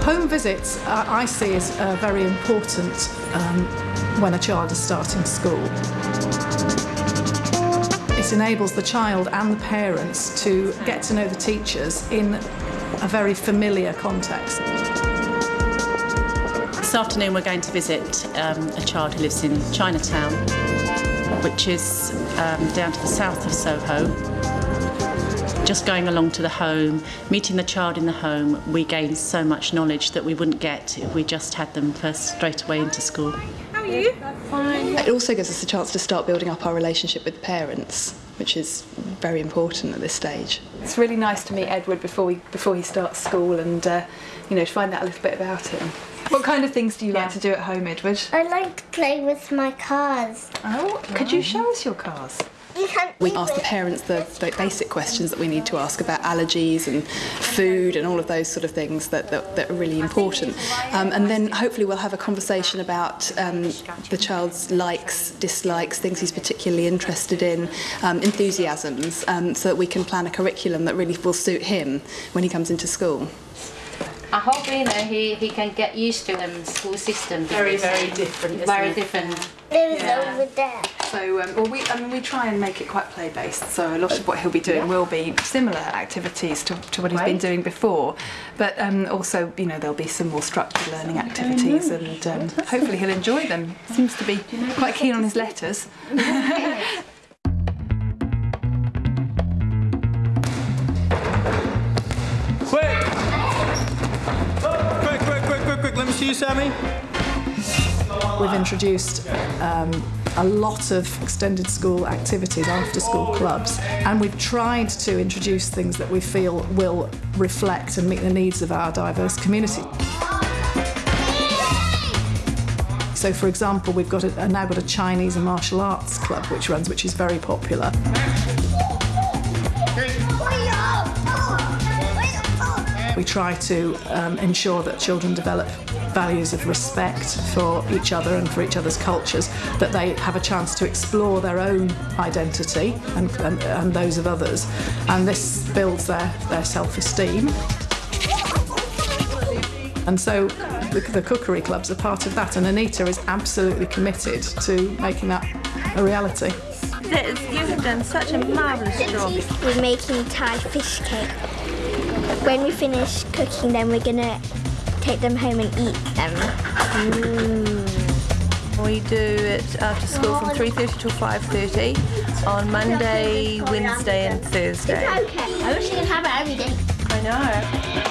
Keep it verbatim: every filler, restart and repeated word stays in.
Home visits uh, I see as uh, very important um, when a child is starting school. It enables the child and the parents to get to know the teachers in a very familiar context. This afternoon we're going to visit um, a child who lives in Chinatown, which is um, down to the south of Soho. Just going along to the home, meeting the child in the home, we gain so much knowledge that we wouldn't get if we just had them first straight away into school. How are you? Fine. It also gives us a chance to start building up our relationship with the parents, which is very important at this stage. It's really nice to meet Edward before we before he starts school, and uh, you know, to find out a little bit about him. What kind of things do you yeah. like to do at home, Edward? I like to play with my cars. Oh, could you show us your cars? You can't we ask the parents the, the basic questions that we need to ask about allergies and food and all of those sort of things that, that, that are really important. Um, and then hopefully we'll have a conversation about um, the child's likes, dislikes, things he's particularly interested in, um, enthusiasms, um, so that we can plan a curriculum that really will suit him when he comes into school. I hope you know he, he can get used to the school system. Very, very different. Isn't Very it? different. There's Yeah. over there. So, um, well, we I mean we try and make it quite play-based. So a lot of what he'll be doing will be similar activities to, to what he's been doing before, but um, also you know there'll be some more structured learning activities, and um, hopefully he'll enjoy them. Seems to be quite keen on his letters. Quick! Quick, quick, quick, quick, quick. Let me see you, Sammy. We've introduced um, a lot of extended school activities, after school clubs, and we've tried to introduce things that we feel will reflect and meet the needs of our diverse community. So, for example, we've got a, now got a Chinese and martial arts club which runs, which is very popular. We try to um, ensure that children develop values of respect for each other and for each other's cultures, that they have a chance to explore their own identity and, and, and those of others, and this builds their, their self-esteem. And so the, the cookery clubs are part of that, and Anita is absolutely committed to making that a reality. You have done such a marvellous job. We're making Thai fish cake. When we finish cooking them, we're going to take them home and eat them. Mm. We do it after school from three thirty till five thirty on Monday, Wednesday and Thursday. It's okay. I wish you could have it every day. I know.